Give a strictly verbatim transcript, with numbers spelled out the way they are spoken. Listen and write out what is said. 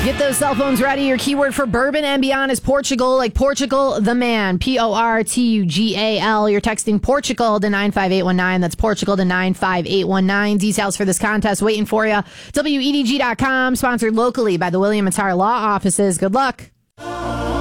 Get those cell phones ready. Your keyword for bourbon and beyond is Portugal, like Portugal the man. P O R T U G A L. You're texting Portugal to nine five eight one nine. That's Portugal to nine five eight one nine. Details for this contest waiting for you. W E D G dot com, sponsored locally by the William and Tara Law Offices. Good luck.